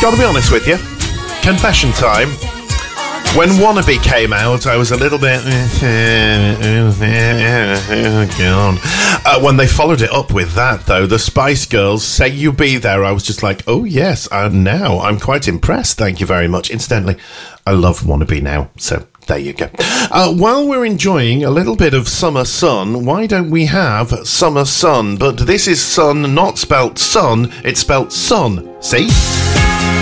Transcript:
Gotta be honest with you. Confession time. When Wannabe came out, I was a little bit... when they followed it up with that, though, the Spice Girls, Say You Be There, I was just like, oh, yes, now I'm quite impressed, thank you very much. Incidentally, I love Wannabe now, so there you go. While we're enjoying a little bit of summer sun, why don't we have summer sun? But this is sun, not spelt sun, it's spelt sun, see?